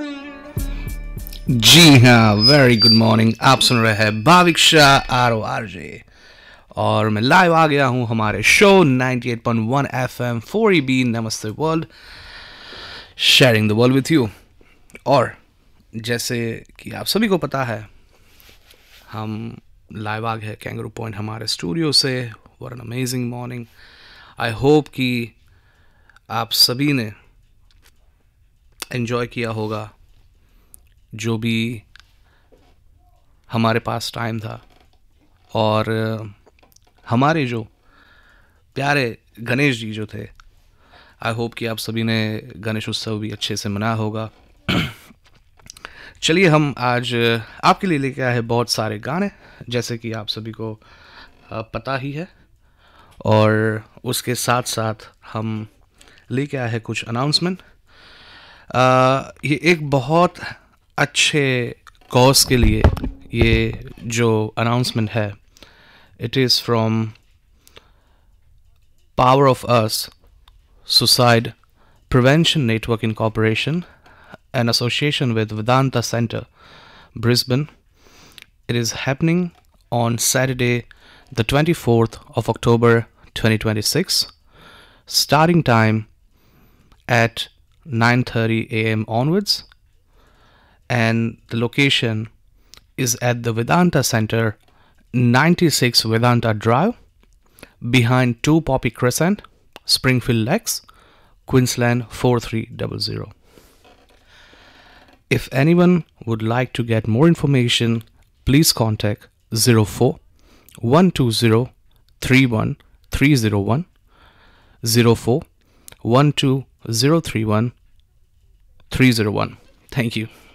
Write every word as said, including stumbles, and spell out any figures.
जी हाँ, very good morning. आप सुन रहे हैं Bhavik Shah R O R J और मैं लाइव आ गया हूँ हमारे show ninety eight point one F M four E B नमस्ते world, sharing the world with you. और जैसे कि आप सभी को पता है, हम लाइव आ गए कैंगरू पॉइंट हमारे स्टूडियो से। What an amazing morning. I hope कि आप सभी ने एंजॉय किया होगा जो भी हमारे पास टाइम था, और हमारे जो प्यारे गणेश जी जो थे, आई होप कि आप सभी ने गणेश उत्सव भी अच्छे से मनाया होगा। चलिए, हम आज आपके लिए लेके आए हैं बहुत सारे गाने, जैसे कि आप सभी को पता ही है, और उसके साथ साथ हम लेके आए हैं कुछ अनाउंसमेंट। ये एक बहुत अच्छे कॉज के लिए ये जो अनाउंसमेंट है, it is from power of us suicide prevention network incorporation an association with Vedanta Center, Brisbane. It is happening on Saturday, the twenty-fourth of October, twenty twenty-six. Starting time at nine thirty a m onwards, and the location is at the Vedanta Center, ninety-six Vedanta Drive, behind two Poppy Crescent, Springfield Lakes, Queensland four three zero zero. If anyone would like to get more information, please contact zero four one two zero three one three zero one, zero four one two zero three one three zero one. Thank you.